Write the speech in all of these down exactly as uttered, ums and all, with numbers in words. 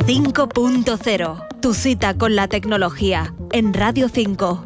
cinco punto cero. Tu cita con la tecnología en Radio cinco.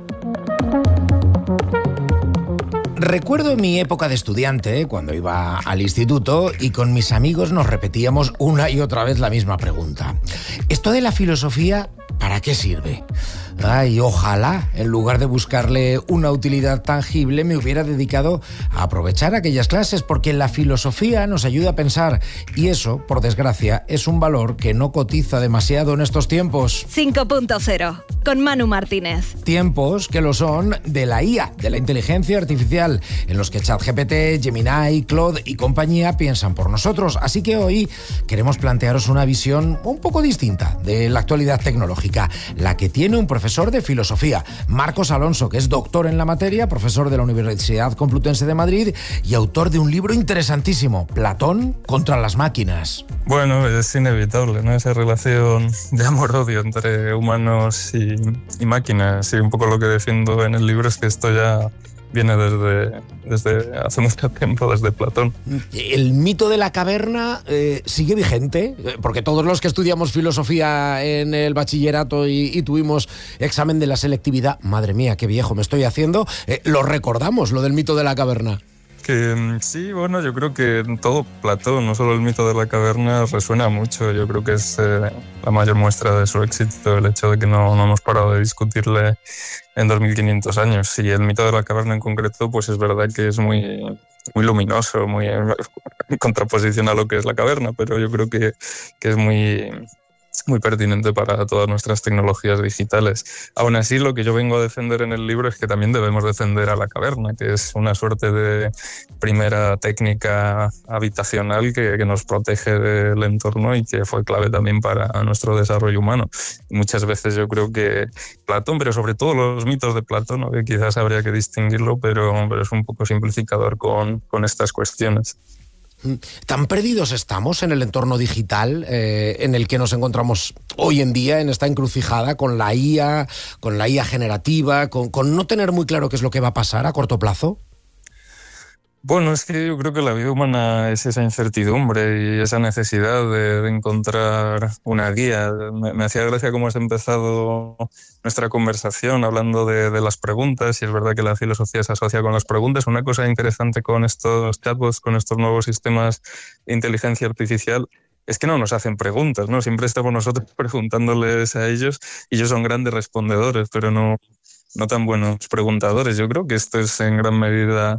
Recuerdo mi época de estudiante, cuando iba al instituto y con mis amigos nos repetíamos una y otra vez la misma pregunta. ¿Esto de la filosofía para qué sirve? Ay, ojalá, en lugar de buscarle una utilidad tangible, me hubiera dedicado a aprovechar aquellas clases, porque la filosofía nos ayuda a pensar y eso, por desgracia, es un valor que no cotiza demasiado en estos tiempos. cinco punto cero, con Manu Martínez. Tiempos que lo son de la I A, de la inteligencia artificial, en los que ChatGPT, Gemini, Claude y compañía piensan por nosotros. Así que hoy queremos plantearos una visión un poco distinta de la actualidad tecnológica, la que tiene un profesor de filosofía, Marcos Alonso, que es doctor en la materia, profesor de la Universidad Complutense de Madrid y autor de un libro interesantísimo, Platón contra las máquinas. Bueno, es inevitable, ¿no? Esa relación de amor-odio entre humanos y, y máquinas. Y un poco lo que defiendo en el libro es que esto ya viene desde, desde hace mucho tiempo, desde Platón. ¿El mito de la caverna eh, sigue vigente? Porque todos los que estudiamos filosofía en el bachillerato y, y tuvimos examen de la selectividad, madre mía, qué viejo me estoy haciendo, eh, lo recordamos, lo del mito de la caverna. Que sí, bueno, yo creo que todo Platón, no solo el mito de la caverna, resuena mucho. Yo creo que es eh, la mayor muestra de su éxito, el hecho de que no, no hemos parado de discutirle en dos mil quinientos años. Y el mito de la caverna en concreto, pues es verdad que es muy, muy luminoso, muy en contraposición a lo que es la caverna, pero yo creo que, que es muy... muy pertinente para todas nuestras tecnologías digitales. Aún así, lo que yo vengo a defender en el libro es que también debemos defender a la caverna, que es una suerte de primera técnica habitacional que, que nos protege del entorno y que fue clave también para nuestro desarrollo humano. Y muchas veces yo creo que Platón, pero sobre todo los mitos de Platón, ¿no? Que quizás habría que distinguirlo, pero, pero es un poco simplificador con, con estas cuestiones. ¿Tan perdidos estamos en el entorno digital eh, en el que nos encontramos hoy en día, en esta encrucijada con la I A, con la I A generativa, con, con no tener muy claro qué es lo que va a pasar a corto plazo? Bueno, es que yo creo que la vida humana es esa incertidumbre y esa necesidad de, de encontrar una guía. Me, me hacía gracia cómo has empezado nuestra conversación hablando de, de las preguntas, y es verdad que la filosofía se asocia con las preguntas. Una cosa interesante con estos chatbots, con estos nuevos sistemas de inteligencia artificial, es que no nos hacen preguntas, ¿no? Siempre estamos nosotros preguntándoles a ellos y ellos son grandes respondedores, pero no, no tan buenos preguntadores. Yo creo que esto es en gran medida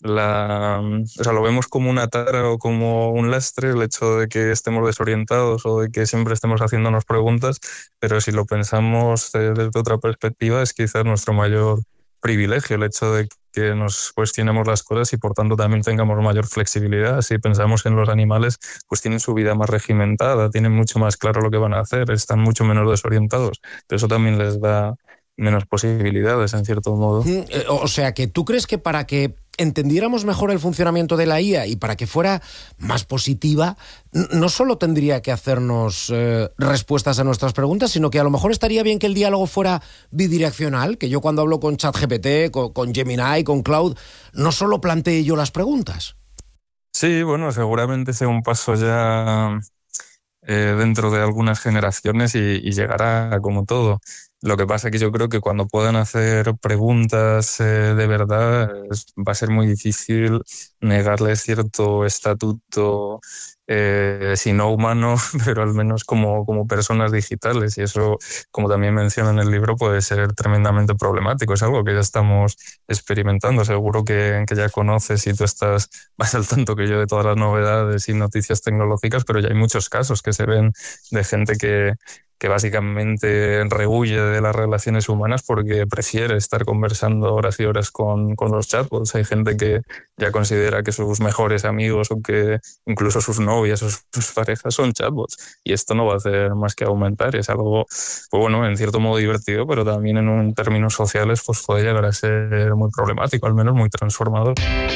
la, o sea, lo vemos como una tara o como un lastre, el hecho de que estemos desorientados o de que siempre estemos haciéndonos preguntas, pero si lo pensamos desde otra perspectiva es quizás nuestro mayor privilegio, el hecho de que nos cuestionemos las cosas y por tanto también tengamos mayor flexibilidad. Si pensamos en los animales, pues tienen su vida más regimentada, tienen mucho más claro lo que van a hacer, están mucho menos desorientados, pero eso también les da menos posibilidades en cierto modo. O sea, que tú crees que para que entendiéramos mejor el funcionamiento de la I A y para que fuera más positiva, no solo tendría que hacernos eh, respuestas a nuestras preguntas, sino que a lo mejor estaría bien que el diálogo fuera bidireccional, que yo cuando hablo con ChatGPT, con, con Gemini, con Claude, no solo plantee yo las preguntas. Sí, bueno, seguramente sea un paso ya eh, dentro de algunas generaciones y, y llegará como todo. Lo que pasa es que yo creo que cuando puedan hacer preguntas eh, de verdad es, va a ser muy difícil negarles cierto estatuto, eh, si no humano, pero al menos como, como personas digitales. Y eso, como también menciona en el libro, puede ser tremendamente problemático. Es algo que ya estamos experimentando. Seguro que, que ya conoces y tú estás más al tanto que yo de todas las novedades y noticias tecnológicas, pero ya hay muchos casos que se ven de gente que que básicamente rehuye de las relaciones humanas porque prefiere estar conversando horas y horas con, con los chatbots. Hay gente que ya considera que sus mejores amigos o que incluso sus novias o sus parejas son chatbots. Y esto no va a hacer más que aumentar. Es algo, pues bueno, en cierto modo divertido, pero también en un, términos sociales pues puede llegar a ser muy problemático, al menos muy transformador.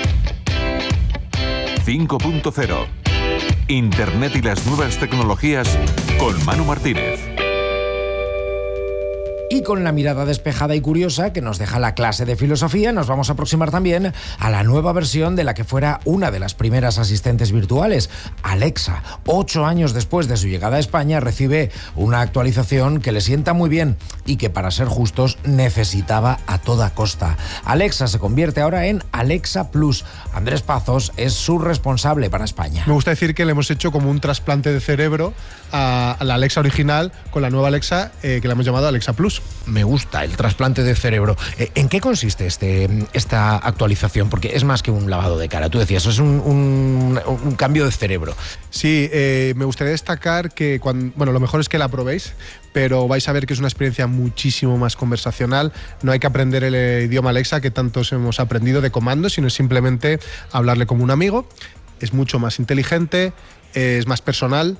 cinco punto cero. Internet y las nuevas tecnologías con Manu Martínez. Y con la mirada despejada y curiosa que nos deja la clase de filosofía, nos vamos a aproximar también a la nueva versión de la que fuera una de las primeras asistentes virtuales, Alexa. Ocho años después de su llegada a España, recibe una actualización que le sienta muy bien y que, para ser justos, necesitaba a toda costa. Alexa se convierte ahora en Alexa Plus. Andrés Pazos es su responsable para España. Me gusta decir que le hemos hecho como un trasplante de cerebro a la Alexa original con la nueva Alexa, eh, que la hemos llamado Alexa Plus. Me gusta el trasplante de cerebro. ¿En qué consiste este, esta actualización? Porque es más que un lavado de cara. Tú decías, es un, un, un cambio de cerebro. Sí, eh, me gustaría destacar que, cuando, bueno, lo mejor es que la probéis, pero vais a ver que es una experiencia muchísimo más conversacional. No hay que aprender el eh, idioma Alexa que tantos hemos aprendido de comandos, sino simplemente hablarle como un amigo. Es mucho más inteligente, es más personal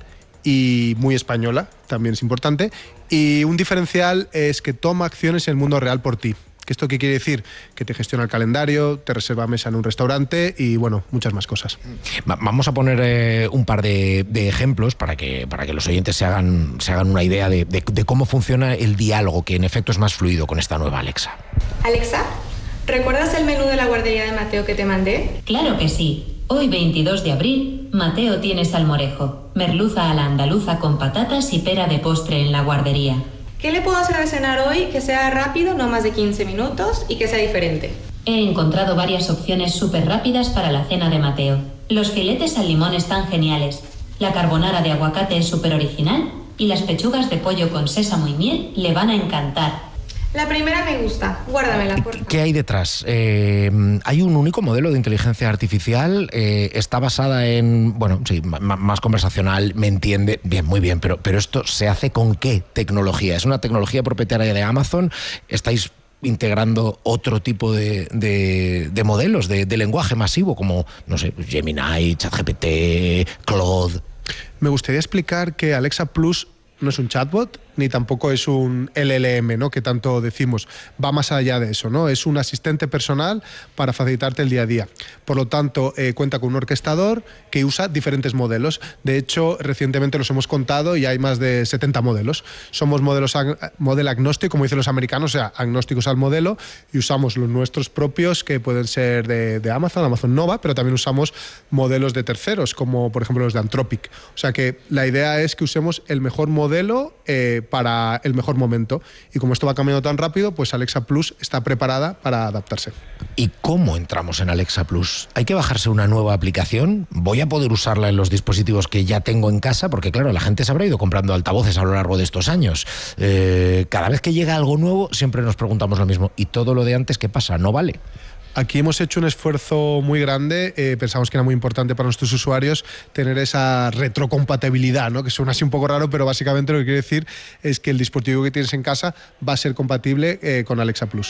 y muy española, también es importante. Y un diferencial es que toma acciones en el mundo real por ti. ¿Esto qué quiere decir? Que te gestiona el calendario, te reserva mesa en un restaurante y, bueno, muchas más cosas. Vamos a poner eh, un par de, de ejemplos para que, para que los oyentes se hagan, se hagan una idea de, de, de cómo funciona el diálogo, que en efecto es más fluido con esta nueva Alexa. Alexa, ¿recuerdas el menú de la guardería de Mateo que te mandé? Claro que sí. Hoy, veintidós de abril, Mateo tiene salmorejo, merluza a la andaluza con patatas y pera de postre en la guardería. ¿Qué le puedo hacer de cenar hoy que sea rápido, no más de quince minutos, y que sea diferente? He encontrado varias opciones súper rápidas para la cena de Mateo. Los filetes al limón están geniales, la carbonara de aguacate es súper original y las pechugas de pollo con sésamo y miel le van a encantar. La primera me gusta, guárdamela, por favor. ¿Qué hay detrás? Eh, hay un único modelo de inteligencia artificial, eh, está basada en, bueno, sí, más conversacional, me entiende, bien, muy bien, pero, pero esto se hace con ¿qué tecnología? ¿Es una tecnología propietaria de Amazon? ¿Estáis integrando otro tipo de, de, de modelos de, de lenguaje masivo como, no sé, Gemini, ChatGPT, Claude? Me gustaría explicar que Alexa Plus no es un chatbot, ni tampoco es un L L M, ¿no?, que tanto decimos. Va más allá de eso, ¿no? Es un asistente personal para facilitarte el día a día. Por lo tanto, eh, cuenta con un orquestador que usa diferentes modelos. De hecho, recientemente los hemos contado y hay más de setenta modelos. Somos modelos ag- modelo agnóstico, como dicen los americanos, o sea, agnósticos al modelo, y usamos los nuestros propios, que pueden ser de, de Amazon, Amazon Nova, pero también usamos modelos de terceros, como por ejemplo los de Anthropic. O sea que la idea es que usemos el mejor modelo eh, para el mejor momento. Y como esto va cambiando tan rápido, pues Alexa Plus está preparada para adaptarse. ¿Y cómo entramos en Alexa Plus? ¿Hay que bajarse una nueva aplicación? ¿Voy a poder usarla en los dispositivos que ya tengo en casa? Porque claro, la gente se habrá ido comprando altavoces a lo largo de estos años. Eh, cada vez que llega algo nuevo, siempre nos preguntamos lo mismo. ¿Y todo lo de antes qué pasa? ¿No vale? Aquí hemos hecho un esfuerzo muy grande, eh, pensamos que era muy importante para nuestros usuarios tener esa retrocompatibilidad, ¿no?, que suena así un poco raro, pero básicamente lo que quiere decir es que el dispositivo que tienes en casa va a ser compatible eh, con Alexa Plus.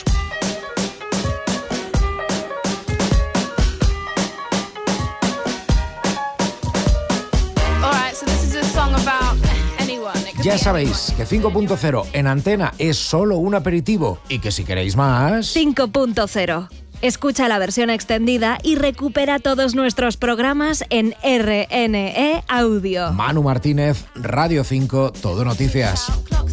Ya sabéis que cinco punto cero en Antena es solo un aperitivo y que si queréis más... cinco punto cero. Escucha la versión extendida y recupera todos nuestros programas en R N E Audio. Manu Martínez, Radio cinco, Todo Noticias.